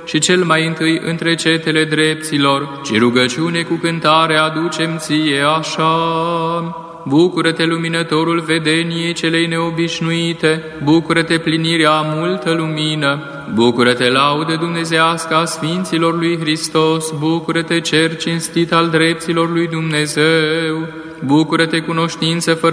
și cel mai întâi între cetele drepților, ci rugăciune cu cântare aducem ție așa. Bucură-te, luminătorul vedeniei celei neobișnuite, bucură-te, plinirea multă lumină, bucură-te, laudă dumnezească a Sfinților lui Hristos, bucură-te, cer cinstit al drepților lui Dumnezeu, bucură-te, cunoștință fără